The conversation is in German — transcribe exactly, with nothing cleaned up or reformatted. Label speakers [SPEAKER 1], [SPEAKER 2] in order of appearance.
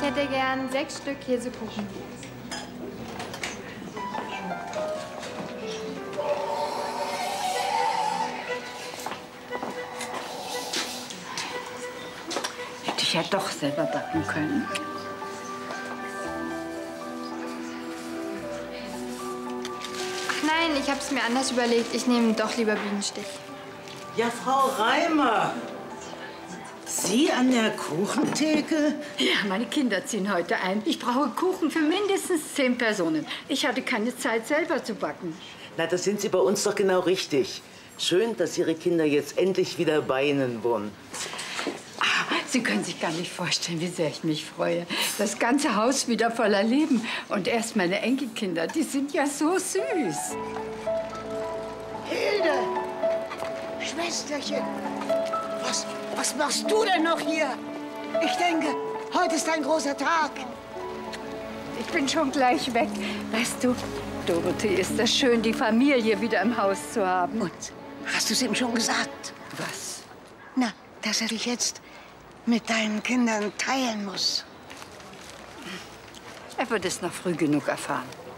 [SPEAKER 1] Ich hätte gern sechs Stück Käsekuchen.
[SPEAKER 2] Hätte ich ja doch selber backen können.
[SPEAKER 1] Ach nein, ich habe es mir anders überlegt. Ich nehme doch lieber Bienenstich.
[SPEAKER 3] Ja, Frau Reimer. Sie an der Kuchentheke?
[SPEAKER 2] Ja, meine Kinder ziehen heute ein. Ich brauche Kuchen für mindestens zehn Personen. Ich hatte keine Zeit, selber zu backen.
[SPEAKER 3] Na, da sind Sie bei uns doch genau richtig. Schön, dass Ihre Kinder jetzt endlich wieder bei Ihnen wohnen.
[SPEAKER 2] Ah, Sie können sich gar nicht vorstellen, wie sehr ich mich freue. Das ganze Haus wieder voller Leben. Und erst meine Enkelkinder, die sind ja so süß.
[SPEAKER 4] Hilde! Schwesterchen! Was, was machst du denn noch hier? Ich denke, heute ist ein großer Tag.
[SPEAKER 2] Ich bin schon gleich weg. Weißt du, Dorothee, ist das schön, die Familie wieder im Haus zu haben.
[SPEAKER 4] Und hast du es ihm schon gesagt?
[SPEAKER 2] Was?
[SPEAKER 4] Na, dass er dich jetzt mit deinen Kindern teilen muss.
[SPEAKER 2] Er wird es noch früh genug erfahren.